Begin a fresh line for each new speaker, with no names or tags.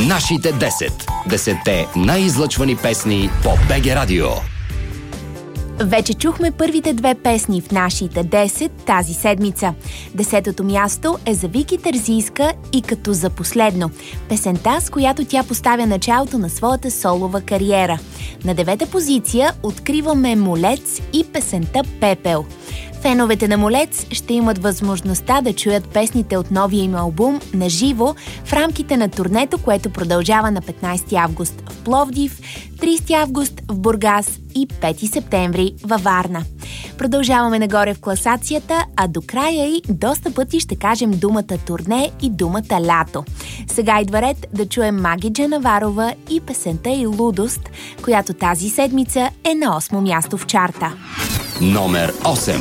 Нашите 10. 10-те най-излъчвани песни по БГ Радио.
Вече чухме първите две песни в нашите 10 тази седмица. 10-то място е за Вики Терзийска и Като за последно. Песента, с която тя поставя началото на своята солова кариера. На 9-та позиция откриваме Молец и песента Пепел. Феновете на Молец ще имат възможността да чуят песните от новия им албум на живо в рамките на турнето, което продължава на 15 август в Пловдив, 30 август в Бургас и 5 септември във Варна. Продължаваме нагоре в класацията, а до края и доста пъти ще кажем думата турне и думата лято. Сега идва ред да чуем Маги Джанаварова и песента и Лудост, която тази седмица е на 8-мо място в чарта.
Номер 8.